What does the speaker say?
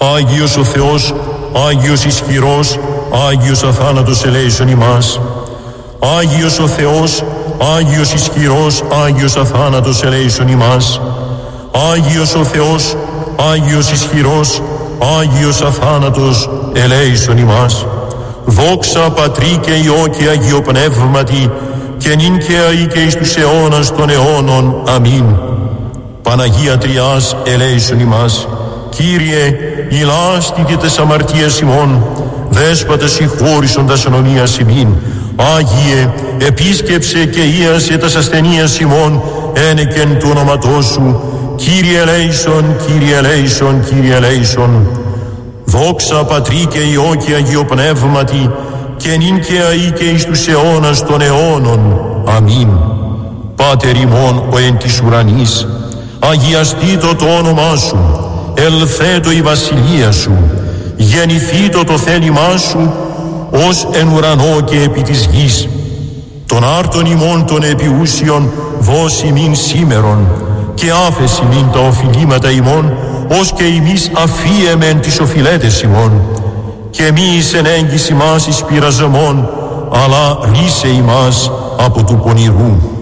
Άγιος ο Θεός, Άγιος ισχυρός, Άγιος αθάνατος ελέησον ημάς. Άγιος ο Θεός, Άγιος ισχυρός, Άγιος αθάνατος ελέησον ημάς. Άγιος ο Θεός, Άγιος ισχυρός, Άγιος αθάνατος ελέησον ημάς. Δόξα Πατρί και Υιό και Αγίο Πνεύματι, και νυν και αεί και εις τους αιώνας των αιώνων. Αμήν. Παναγία Τριάς ελέησον ημάς. Κύριε, ηλάστητε τες αμαρτίας ημών, Δέσποτα συγχώρησον τας ανομίας ημίν. Άγιε, επίσκεψε και ίασε τας ασθενείας ημών, ένεκεν του ονόματός σου. Κύριε ελέησον, Κύριε ελέησον, Κύριε ελέησον. Δόξα Πατρί και Υιό και Αγίο Πνεύματι, και νυν και αεί και εις τους αιώνας των αιώνων. Αμήν. Πάτερ ημών ο εν της ουρανής, αγιαστήτω το όνομά σου, ελθέτω η βασιλεία σου, γεννηθήτω το θέλημά σου, ως εν ουρανό και επί της γης. Των άρτων ημών των επιούσιων δώσει μην σήμερον, και άφεση μην τα οφειλήματα ημών, ως και ημείς αφίεμεν τις οφειλέτες ημών. Και μη εις εν έγκυση μας εις πειραζεμόν, αλλά ρίσε ημάς από του πονηρού.